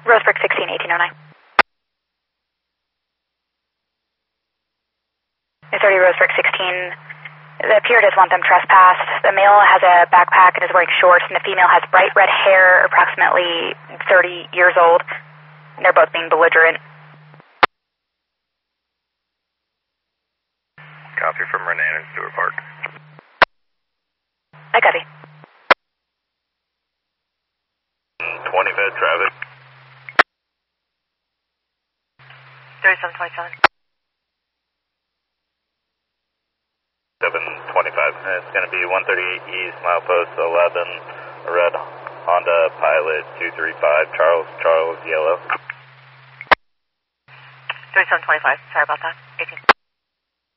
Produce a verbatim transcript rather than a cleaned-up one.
Roseburg sixteen, eighteen oh nine. thirty Roseburg sixteen. The peer does want them trespassed. The male has a backpack and is wearing shorts, and the female has bright red hair, approximately thirty years old. And they're both being belligerent. Copy from Renan and Stewart Park. I copy. twenty Fed traffic. thirty-seven twenty-seven. seven twenty-five. It's going to be one thirty-eight East, milepost eleven, red Honda Pilot two three five, Charles, Charles, yellow. thirty-seven twenty-five, sorry about that. eighteen.